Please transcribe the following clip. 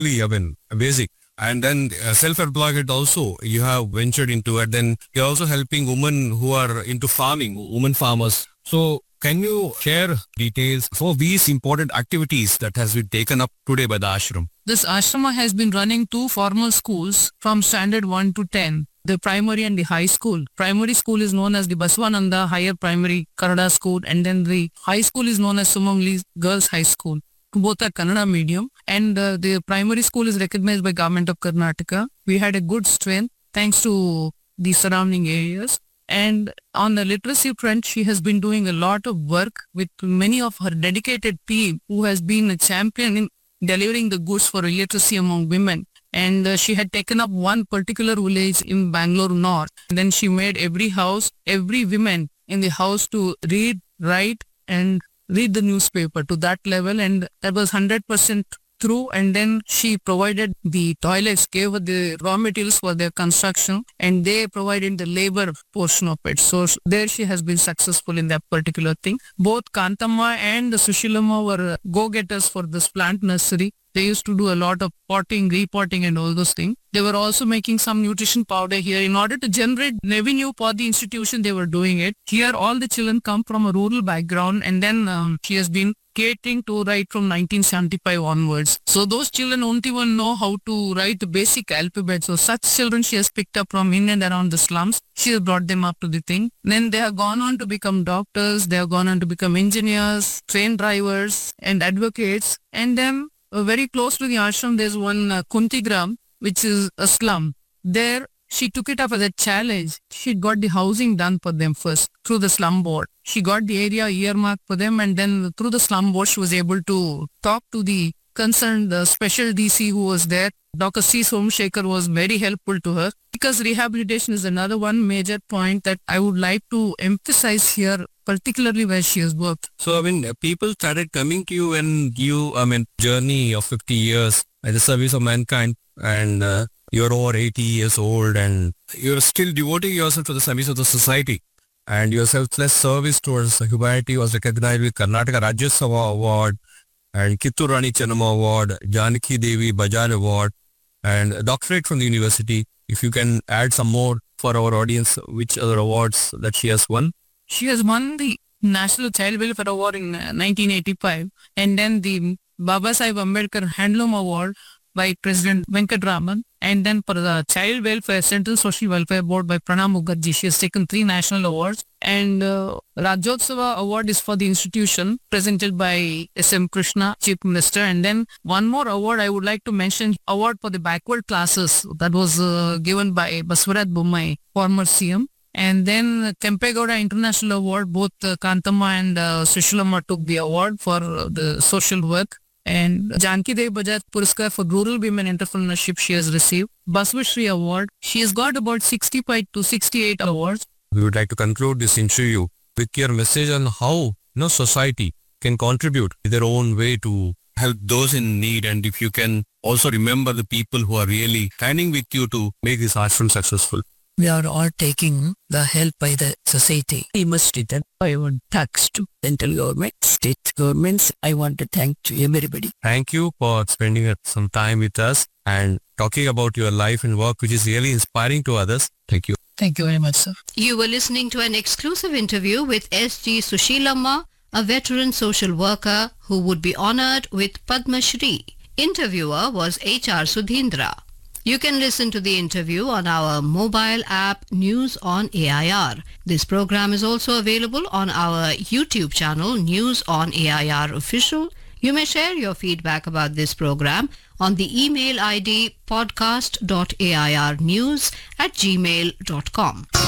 I mean, basic. And then self-employment also, you have ventured into it. Then you're also helping women who are into farming, women farmers. So can you share details for these important activities that has been taken up today by the ashram? This ashrama has been running 2 formal schools from standard 1 to 10. The primary and the high school. Primary school is known as the Baswananda Higher Primary Kannada School, and then the high school is known as Sumamli Girls High School. Both are Kannada medium, and the primary school is recognized by Government of Karnataka. We had a good strength thanks to the surrounding areas. And on the literacy front, she has been doing a lot of work with many of her dedicated team who has been a champion in delivering the goods for literacy among women. And she had taken up one particular village in Bangalore North. And then she made every house, every woman in the house to read, write, and read the newspaper to that level. And that was 100% true. And then she provided the toilets, gave her the raw materials for their construction, and they provided the labor portion of it. So there she has been successful in that particular thing. Both Kantamma and Sushilama were go-getters for this plant nursery. They used to do a lot of potting, repotting and all those things. They were also making some nutrition powder here. In order to generate revenue for the institution, they were doing it. Here, all the children come from a rural background, and then she has been catering to right from 1975 onwards. So those children don't even know how to write the basic alphabet. So such children she has picked up from in and around the slums. She has brought them up to the thing. Then they have gone on to become doctors. They have gone on to become engineers, train drivers and advocates. And then very close to the ashram, there's one Kuntigram, which is a slum. There, she took it up as a challenge. She got the housing done for them first through the slum board. She got the area earmarked for them, and then through the slum board, she was able to talk to the concerned special DC who was there. Dr. C. Somshekar was very helpful to her, because rehabilitation is another one major point that I would like to emphasize here, particularly where she has worked. So, I mean, people started coming to you and journey of 50 years at the service of mankind, and you're over 80 years old and you're still devoting yourself to the service of the society. And your selfless service towards humanity was recognized with Karnataka Rajyasabha Award and Kittur Rani Chennamma Award, Janaki Devi Bajaj Award, and a doctorate from the university. If you can add some more for our audience, which other awards that she has won? She has won the National Child Welfare Award in 1985, and then the Baba Sahib Ambedkar Handloom Award by President Venkatraman, and then for the Child Welfare Central Social Welfare Board by Pranab Mukherjee. She has taken 3 national awards, and Rajyotsava Award is for the institution presented by S.M. Krishna, Chief Minister. And then one more award I would like to mention, award for the backward classes, that was given by Baswaraj Bommai, former CM. And then Kempegowda International Award, both Kantamma and Sushilama took the award for the social work. And Janaki Devi Bajaj Puraskar for Rural Women Entrepreneurship she has received. Basvashri Award. She has got about 65 to 68 awards. We would like to conclude this interview with your message on how society can contribute in their own way to help those in need, and if you can also remember the people who are really standing with you to make this ashram successful. We are all taking the help by the society. We must return. I want thanks to central government, state governments. I want to thank to everybody. Thank you for spending some time with us and talking about your life and work, which is really inspiring to others. Thank you. Thank you very much, sir. You were listening to an exclusive interview with S.G. Sushilama, a veteran social worker who would be honored with Padma Shri. Interviewer was H.R. Sudhindra. You can listen to the interview on our mobile app News on AIR. This program is also available on our YouTube channel News on AIR Official. You may share your feedback about this program on the email ID podcast.airnews@gmail.com.